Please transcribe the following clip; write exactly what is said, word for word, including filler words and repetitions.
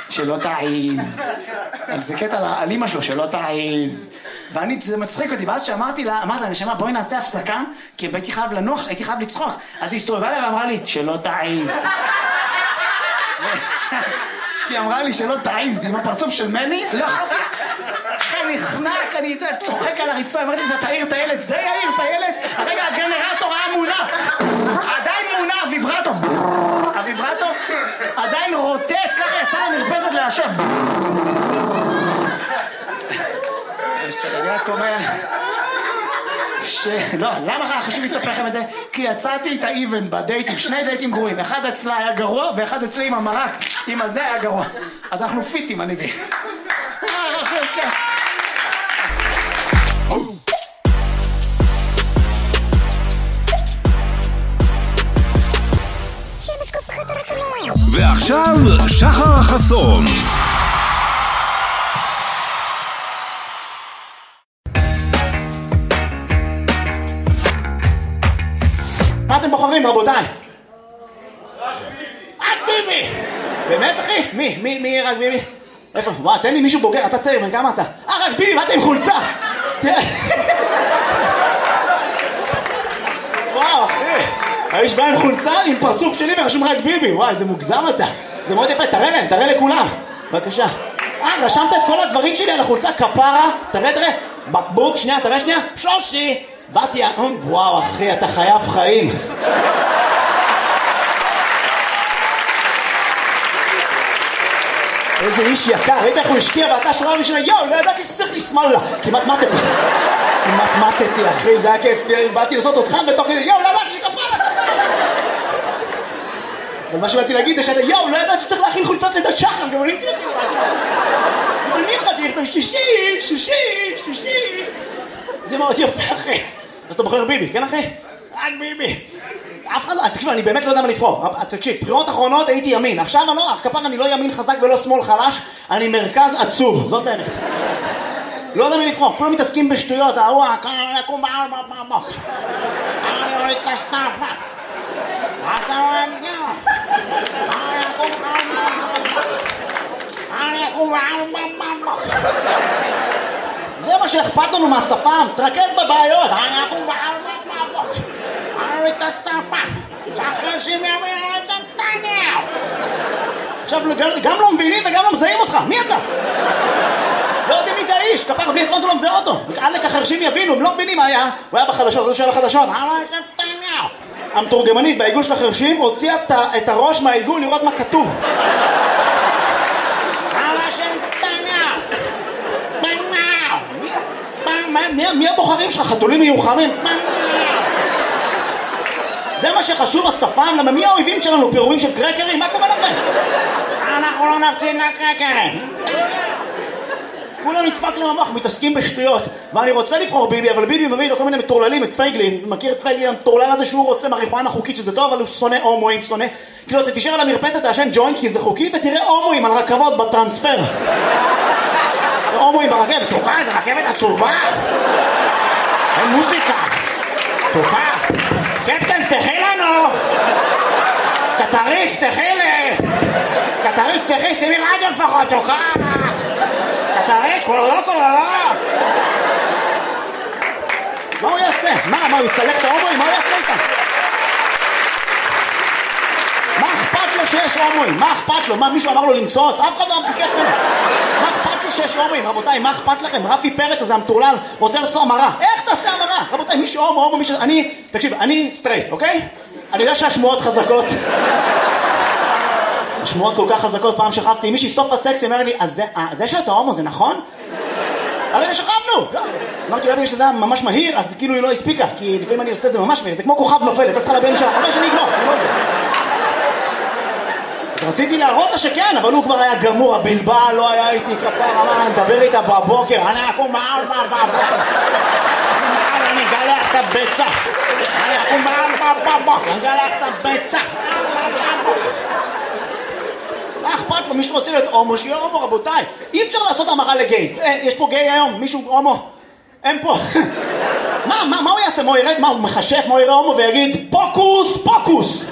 שלא תעיז. זה קטע על אמא שלו, שלא תעיז. ואני, זה מצחיק אותי, ואז שאמרתי לה, אמרתי לה, נשמה, בואי נעשה הפסקה, כי הייתי חייב לנוח, הייתי חייב לצחוק. אז היא הסתובבה לה ואמרה לי, שלא תעיז. שהיא אמרה לי שלא תעיז, עם הפרצוף של מני, לא יכולתי. אחרי נחנק, אני צוחק על הרצפה, אמרתי, אתה תעיר את הילד, זה יעיר את הילד? הרגע הגנרטור היה מונע, עדיין מונע, הוויברטור, הוויברטור עדיין רוטט, ככה יצא למרפסת להשב. שאני רק אומר ש... לא, למה חשוב לספר לכם את זה? כי יצאתי איתה איבן בדייטים, שני דייטים גרועים, אחד אצלה היה גרוע ואחד אצלי עם המרק, עם הזה היה גרוע. אז אנחנו פיטים, אני בי. ועכשיו שחר חסון. מה אתם בוחרים, רבותיי? רק ביבי! באמת, אחי? מי? מי? מי רק ביבי? איפה? וואו, תן לי מישהו בוגר, אתה צעיר, בן כמה אתה? אה, רק ביבי, מה אתה עם חולצה? וואו, אחי. האיש בא עם חולצה, עם פרצוף שלי ורשום רק ביבי. וואי, זה מוגזם אתה. זה מאוד יפה, תראה להם, תראה לכולם. בבקשה. אה, רשמת את כל הדברים שלי על החולצה, כפרה. תראה, תראה. בקבוק, שנייה, תראה שנייה. שושי. באתי, וואו אחי, אתה חייב חיים. איזה איש יקר, ראית איך הוא השקיע ואתה שורה ראשונה, יואו, לא ידעתי שצריך לשמאל לה. כמעט מתתי. כמעט מתתי, אחי, זה היה כיף. באתי לעשות אותך בתוך כדי, יואו, לא ידעתי שכפרה לה. אבל מה שבאתי להגיד זה שאתה, יואו, לא ידעתי שצריך להכין חולצות לידת שחר, גם אני תלכי. אבל אני יכולתי לכתוב שישי, שישי, שישי. זה מאוד יפה, אחי. אז אתה בוחר ביבי, כן אחי? רק ביבי. אף אחד לא, תקשיב, אני באמת לא יודע מה לבחור. תקשיב, בחירות אחרונות הייתי ימין. עכשיו אני לא, כפר אני לא ימין חזק ולא שמאל חלש, אני מרכז עצוב, זאת האמת. לא יודע מה לבחור, כולם מתעסקים בשטויות, ההוא, אני אקום בעל במוק. אני אוריד את הסטאפה. אתה אוהב גאו. אני אקום בעל במוק. אני אקום בעל במוק. זה מה שאכפת לנו מהשפם, תרכז בבעיות. אני אקום בעל במוק. אני אוריד את הסטאפה. שהחרשים ימין על נתניהו. עכשיו, גם לא מבינים וגם לא מזהים אותך. מי אתה? לא יודעים מי זה האיש, כפר, בלי עשרות הוא לא מזהה אותו. עלק החרשים יבינו, הם לא מבינים מה היה. הוא היה בחדשות, הוא שואל בחדשות. המתורגמנית בעיגול של החרשים הוציאה את הראש מהעיגול לראות מה כתוב. מי הבוחרים שלך? חתולים מיוחמים? זה מה שחשוב, השפם. למה מי האויבים שלנו? פירורים של קרקרים? מה קורה לכם? אנחנו לא נפסיד לקרקרים. כולם נדפק להם המוח, מתעסקים בשטויות. ואני רוצה לבחור ביבי, אבל ביבי מביא לו כל מיני מטורללים, את פייגלין. מכיר את פייגלין המטורלל הזה שהוא רוצה מריחואנה חוקית שזה טוב, אבל הוא שונא הומואים, שונא. כאילו, אתה תישאר על המרפסת, תעשן ג'וינט כי זה חוקי, ותראה הומואים על רכבות בטרנספר. הומואים ברכבת, תוקע, זה רכבת עצובה. אין מוזיקה. תוקע. קפטן, תחי לנו. קטריץ, תחי לי. קטריץ, תחי, שימי רדיו לפחות, תוקע. קטריץ, כולה לא, כולה לא. מה הוא יעשה? מה, מה, הוא יסלק את ההומואים? מה הוא יעשה איתם? מה אכפת לו שיש הומואים? מה אכפת לו? מה, מישהו אמר לו למצוץ? אף אחד לא ביקש ממנו. מה אכפת לו שיש הומואים? רבותיי, מה אכפת לכם? רפי פרץ הזה המטורלל רוצה לעשות המרה. איך תעשה המרה? רבותיי, מישהו הומו, הומו, מישהו... אני, תקשיב, אני סטרייט, אוקיי? אני יודע שהשמועות חזקות. השמועות כל כך חזקות, פעם שכבתי עם מישהי סוף הסקס, היא אומר לי, אז זה שאתה הומו זה נכון? הרי שכבנו! אמרתי, אולי בגלל שזה היה ממש מהיר, אז כאילו היא לא הספיקה, כי לפעמים אני עושה את זה ממש מהיר, זה כמו כוכב נופל, אתה צריכה לבן שלה, חמש שאני אגמור, אני לא יודע. אז רציתי להראות לה שכן, אבל הוא כבר היה גמור, הבלבל לא היה איתי כפר, אמר, אני מדבר איתה בבוקר, אני אקום מעל מעל בבוקר. אני אגלח את הביצה. אני אקום מעל בבוקר, אני אגלח את הביצה. מה אכפת לו? מישהו רוצה להיות הומו, שיהיה הומו, רבותיי. אי אפשר לעשות המרה לגייז. יש פה גיי היום, מישהו הומו. אין פה. מה, מה, מה הוא יעשה? מה הוא ירד? מה, הוא מחשף? מה הוא יראה הומו ויגיד, פוקוס, פוקוס.